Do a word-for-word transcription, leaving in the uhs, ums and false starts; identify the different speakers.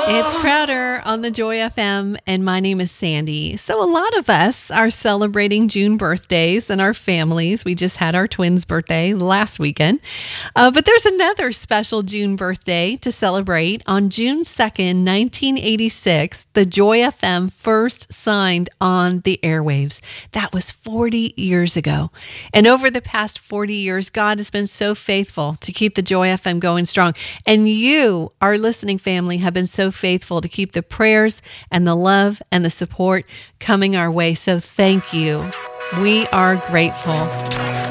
Speaker 1: It's Crowder on the Joy F M, and my name is Sandy. So a lot of us are celebrating June birthdays and our families. We just had our twins' birthday last weekend. Uh, but there's another special June birthday to celebrate. On June second, nineteen eighty-six, the Joy F M first signed on the airwaves. That was forty years ago. And over the past forty years, God has been so faithful to keep the Joy F M going strong. And you, our listening family, have been so faithful to keep the prayers and the love and the support coming our way. So thank you. We are grateful.